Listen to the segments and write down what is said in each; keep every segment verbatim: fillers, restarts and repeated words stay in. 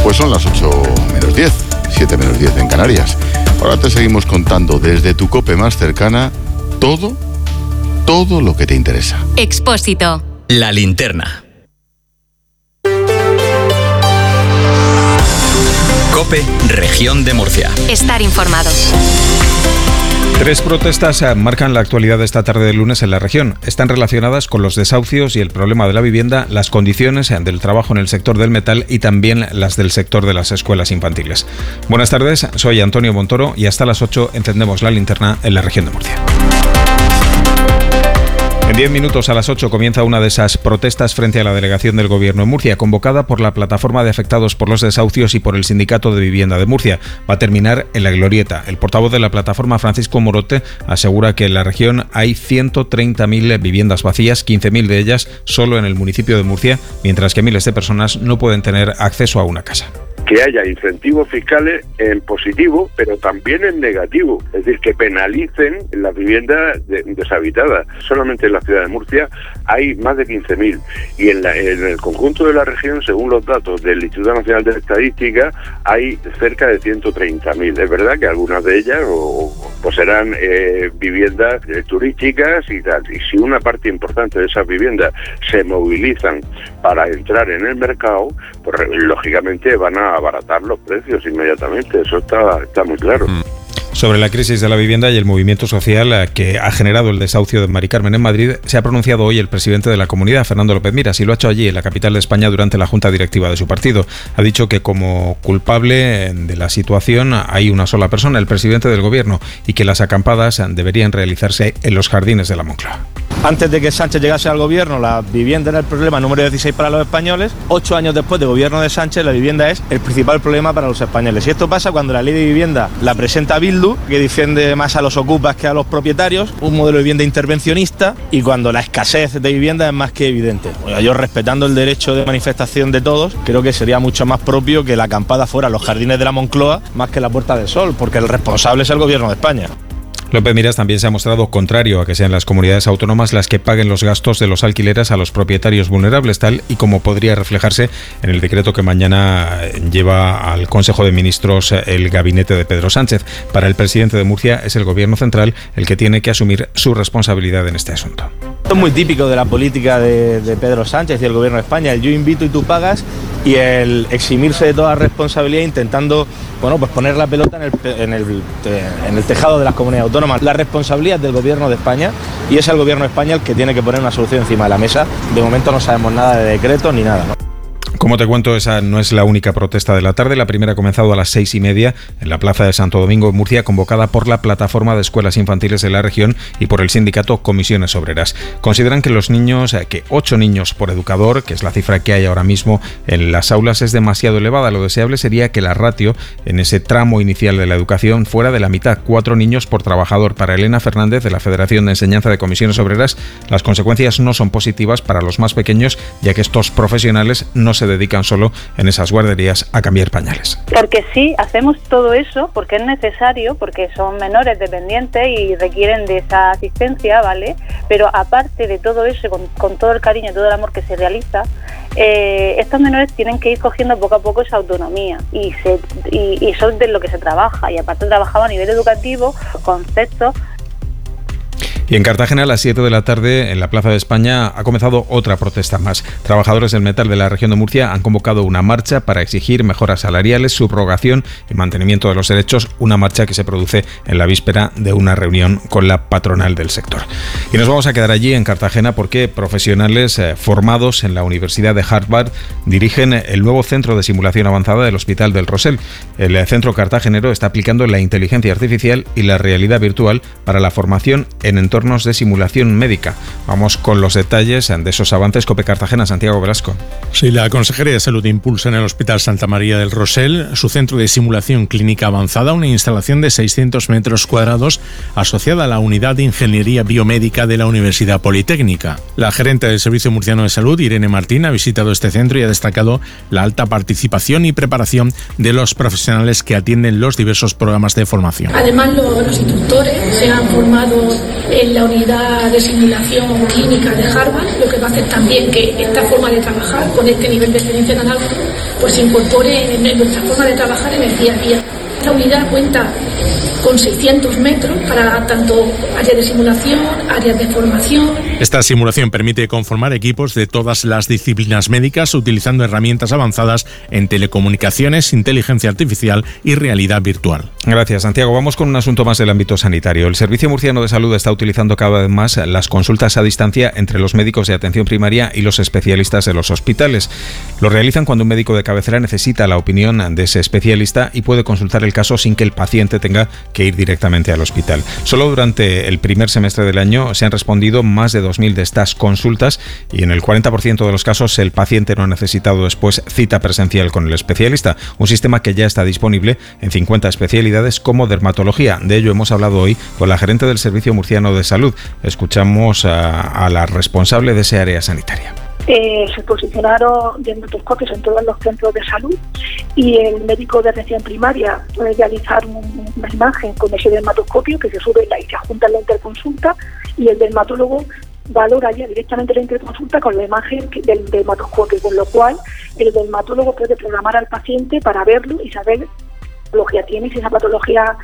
Pues son las ocho menos diez, siete menos diez en Canarias. Ahora te seguimos contando desde tu COPE más cercana todo, todo lo que te interesa. Expósito. La linterna. COPE, Región de Murcia. Estar informado. Tres protestas marcan la actualidad de esta tarde de lunes en la región. Están relacionadas con los desahucios y el problema de la vivienda, las condiciones del trabajo en el sector del metal y también las del sector de las escuelas infantiles. Buenas tardes, soy Antonio Montoro y hasta las ocho encendemos la linterna en la región de Murcia. En diez minutos a las ocho comienza una de esas protestas frente a la delegación del Gobierno en Murcia, convocada por la Plataforma de Afectados por los Desahucios y por el Sindicato de Vivienda de Murcia. Va a terminar en la Glorieta. El portavoz de la plataforma, Francisco Morote, asegura que en la región hay ciento treinta mil viviendas vacías, quince mil de ellas solo en el municipio de Murcia, mientras que miles de personas no pueden tener acceso a una casa. Que haya incentivos fiscales en positivo, pero también en negativo, es decir, que penalicen las viviendas de, deshabitadas. Solamente en la ciudad de Murcia hay más de quince mil y en, la, en el conjunto de la región, según los datos del Instituto Nacional de Estadística, hay cerca de ciento treinta mil. Es verdad que algunas de ellas o, pues serán eh, viviendas eh, turísticas y tal. Y si una parte importante de esas viviendas se movilizan para entrar en el mercado, pues lógicamente van a abaratar los precios inmediatamente, eso está, está muy claro. Sobre la crisis de la vivienda y el movimiento social que ha generado el desahucio de Mari Carmen en Madrid, se ha pronunciado hoy el presidente de la comunidad, Fernando López Miras, y lo ha hecho allí, en la capital de España, durante la junta directiva de su partido. Ha dicho que como culpable de la situación hay una sola persona, el presidente del gobierno, y que las acampadas deberían realizarse en los jardines de la Moncloa. Antes de que Sánchez llegase al gobierno, la vivienda era el problema número dieciséis para los españoles. Ocho años después del gobierno de Sánchez, la vivienda es el principal problema para los españoles. Y esto pasa cuando la ley de vivienda la presenta Bildu, que defiende más a los ocupas que a los propietarios, un modelo de vivienda intervencionista, y cuando la escasez de vivienda es más que evidente. Bueno, yo, respetando el derecho de manifestación de todos, creo que sería mucho más propio que la acampada fuera los jardines de la Moncloa más que la Puerta del Sol, porque el responsable es el gobierno de España. López Miras también se ha mostrado contrario a que sean las comunidades autónomas las que paguen los gastos de los alquileres a los propietarios vulnerables, tal y como podría reflejarse en el decreto que mañana lleva al Consejo de Ministros el gabinete de Pedro Sánchez. Para el presidente de Murcia es el Gobierno central el que tiene que asumir su responsabilidad en este asunto. Esto es muy típico de la política de, de Pedro Sánchez y el Gobierno de España, el yo invito y tú pagas, y el eximirse de toda responsabilidad intentando, bueno, pues poner la pelota en el, en el, en el tejado de las comunidades autónomas. La responsabilidad es del Gobierno de España y es el Gobierno de España el que tiene que poner una solución encima de la mesa. De momento no sabemos nada de decretos ni nada, ¿no? Como te cuento, esa no es la única protesta de la tarde. La primera ha comenzado a las seis y media en la Plaza de Santo Domingo, en Murcia, convocada por la Plataforma de Escuelas Infantiles de la región y por el sindicato Comisiones Obreras. Consideran que los niños, que ocho niños por educador, que es la cifra que hay ahora mismo en las aulas, es demasiado elevada. Lo deseable sería que la ratio en ese tramo inicial de la educación fuera de la mitad, cuatro niños por trabajador. Para Elena Fernández, de la Federación de Enseñanza de Comisiones Obreras, las consecuencias no son positivas para los más pequeños, ya que estos profesionales no se dedican solo en esas guarderías a cambiar pañales. Porque sí, hacemos todo eso porque es necesario, porque son menores dependientes y requieren de esa asistencia, ¿vale? Pero aparte de todo eso, con, con todo el cariño y todo el amor que se realiza, eh, estos menores tienen que ir cogiendo poco a poco esa autonomía y, se, y, y eso es de lo que se trabaja. Y aparte trabajaba a nivel educativo conceptos. Y en Cartagena, a las siete de la tarde, en la Plaza de España, ha comenzado otra protesta más. Trabajadores del metal de la región de Murcia han convocado una marcha para exigir mejoras salariales, subrogación y mantenimiento de los derechos, una marcha que se produce en la víspera de una reunión con la patronal del sector. Y nos vamos a quedar allí, en Cartagena, porque profesionales eh, formados en la Universidad de Harvard dirigen el nuevo centro de simulación avanzada del Hospital del Rosell. El centro cartagenero está aplicando la inteligencia artificial y la realidad virtual para la formación en entornos de simulación médica. Vamos con los detalles de esos avances. COPE Cartagena, Santiago Velasco. Sí, la Consejería de Salud impulsa en el Hospital Santa María del Rosell su centro de simulación clínica avanzada, una instalación de seiscientos metros cuadrados asociada a la Unidad de Ingeniería Biomédica de la Universidad Politécnica. La gerente del Servicio Murciano de Salud, Irene Martín, ha visitado este centro y ha destacado la alta participación y preparación de los profesionales que atienden los diversos programas de formación. Además, los, los instructores se han formado en la unidad de simulación clínica de Harvard, lo que va a hacer también que esta forma de trabajar con este nivel de excelencia tan alto pues se incorpore en, en nuestra forma de trabajar en el día a día. Esta unidad cuenta con seiscientos metros para tanto áreas de simulación, áreas de formación. Esta simulación permite conformar equipos de todas las disciplinas médicas utilizando herramientas avanzadas en telecomunicaciones, inteligencia artificial y realidad virtual. Gracias, Santiago. Vamos con un asunto más del ámbito sanitario. El Servicio Murciano de Salud está utilizando cada vez más las consultas a distancia entre los médicos de atención primaria y los especialistas de los hospitales. Lo realizan cuando un médico de cabecera necesita la opinión de ese especialista y puede consultar el caso sin que el paciente tenga que ir directamente al hospital. Solo durante el primer semestre del año se han respondido más de dos mil de estas consultas y en el cuarenta por ciento de los casos el paciente no ha necesitado después cita presencial con el especialista, un sistema que ya está disponible en cincuenta especialidades como dermatología. De ello hemos hablado hoy con la gerente del Servicio Murciano de Salud. Escuchamos a, a la responsable de ese área sanitaria. Eh, se posicionaron dermatoscopios en todos los centros de salud y el médico de atención primaria puede realizar un, una imagen con ese dermatoscopio que se sube y se junta en la interconsulta, y el dermatólogo valora ya directamente la interconsulta con la imagen del dermatoscopio, con lo cual el dermatólogo puede programar al paciente para verlo y saber qué patología tiene, si esa patología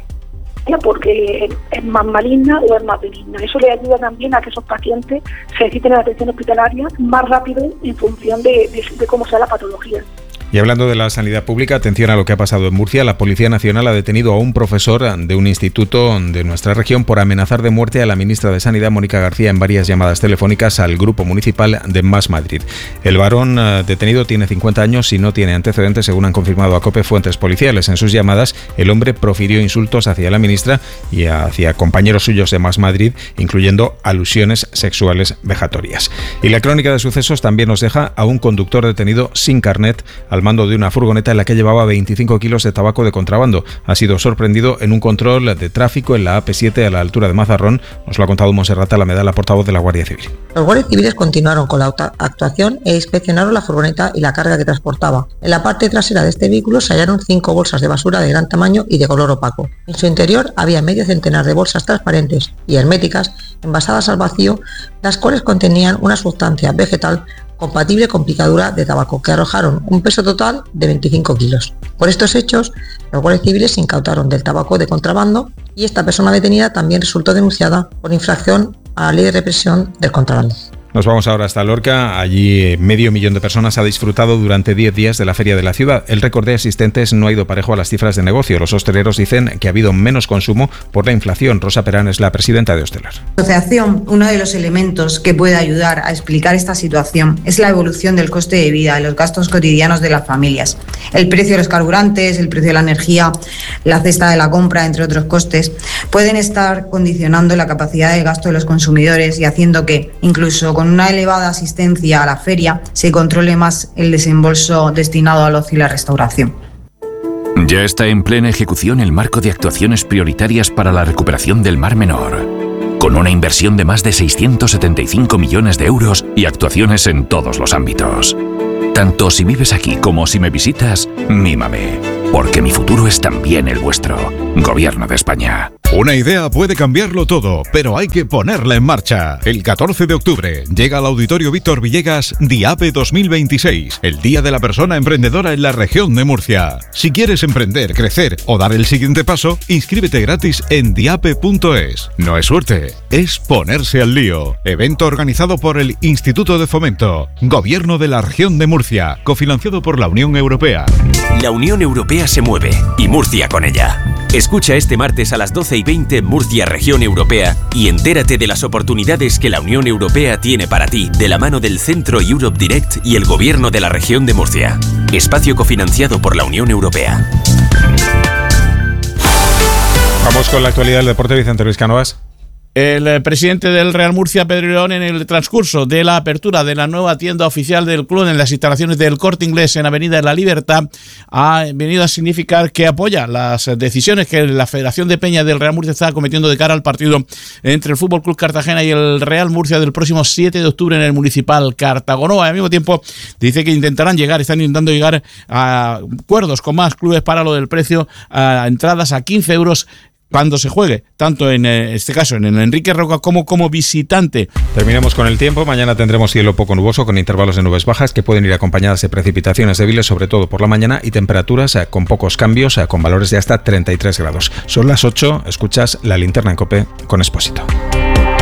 porque es más maligna o es más benigna. Eso le ayuda también a que esos pacientes se necesiten la atención hospitalaria más rápido en función de, de, de cómo sea la patología. Y hablando de la sanidad pública, atención a lo que ha pasado en Murcia. La Policía Nacional ha detenido a un profesor de un instituto de nuestra región por amenazar de muerte a la ministra de Sanidad, Mónica García, en varias llamadas telefónicas al Grupo Municipal de Más Madrid. El varón detenido tiene cincuenta años y no tiene antecedentes, según han confirmado a COPE fuentes policiales. En sus llamadas, el hombre profirió insultos hacia la ministra y hacia compañeros suyos de Más Madrid, incluyendo alusiones sexuales vejatorias. Y la crónica de sucesos también nos deja a un conductor detenido sin carnet al mando de una furgoneta en la que llevaba veinticinco kilos de tabaco de contrabando. Ha sido sorprendido en un control de tráfico en la A P siete a la altura de Mazarrón. Nos lo ha contado Monserrat Alameda, la portavoz de la Guardia Civil. Los guardias civiles continuaron con la actuación e inspeccionaron la furgoneta y la carga que transportaba. En la parte trasera de este vehículo se hallaron cinco bolsas de basura de gran tamaño y de color opaco. En su interior había medio centenar de bolsas transparentes y herméticas envasadas al vacío, las cuales contenían una sustancia vegetal compatible con picadura de tabaco, que arrojaron un peso total de veinticinco kilos. Por estos hechos, los guardias civiles se incautaron del tabaco de contrabando y esta persona detenida también resultó denunciada por infracción a la ley de represión del contrabando. Nos vamos ahora hasta Lorca. Allí medio millón de personas ha disfrutado durante diez días de la feria de la ciudad. El récord de asistentes no ha ido parejo a las cifras de negocio. Los hosteleros dicen que ha habido menos consumo por la inflación. Rosa Perán es la presidenta de Hostelar. La asociación, uno de los elementos que puede ayudar a explicar esta situación es la evolución del coste de vida y los gastos cotidianos de las familias. El precio de los carburantes, el precio de la energía, la cesta de la compra, entre otros costes, pueden estar condicionando la capacidad de gasto de los consumidores y haciendo que, incluso con una elevada asistencia a la feria, se controle más el desembolso destinado al ocio y la restauración. Ya está en plena ejecución el marco de actuaciones prioritarias para la recuperación del Mar Menor, con una inversión de más de seiscientos setenta y cinco millones de euros y actuaciones en todos los ámbitos. Tanto si vives aquí como si me visitas, mímame, porque mi futuro es también el vuestro. Gobierno de España. Una idea puede cambiarlo todo, pero hay que ponerla en marcha. El catorce de octubre llega al Auditorio Víctor Villegas DIAPE dos mil veintiséis, el Día de la Persona Emprendedora en la región de Murcia. Si quieres emprender, crecer o dar el siguiente paso, inscríbete gratis en diape punto es. No es suerte, es ponerse al lío. Evento organizado por el Instituto de Fomento, Gobierno de la región de Murcia, cofinanciado por la Unión Europea. La Unión Europea se mueve y Murcia con ella. Escucha este martes a las doce y veinte Murcia Región Europea y entérate de las oportunidades que la Unión Europea tiene para ti de la mano del Centro Europe Direct y el Gobierno de la región de Murcia. Espacio cofinanciado por la Unión Europea. Vamos con la actualidad del deporte. Vicente Luis Cánovas. El presidente del Real Murcia, Pedro León, en el transcurso de la apertura de la nueva tienda oficial del club en las instalaciones del Corte Inglés en Avenida de la Libertad, ha venido a significar que apoya las decisiones que la Federación de Peña del Real Murcia está cometiendo de cara al partido entre el Fútbol Club Cartagena y el Real Murcia del próximo siete de octubre en el Municipal Cartagonova. Al mismo tiempo dice que intentarán llegar, están intentando llegar a acuerdos con más clubes para lo del precio a entradas a quince euros cuando se juegue, tanto en este caso en el Enrique Roca como como visitante. Terminamos con el tiempo. Mañana tendremos cielo poco nuboso con intervalos de nubes bajas que pueden ir acompañadas de precipitaciones débiles, sobre todo por la mañana, y temperaturas eh, con pocos cambios, eh, con valores de hasta treinta y tres grados. Son las ocho, escuchas La Linterna en COPE con Expósito.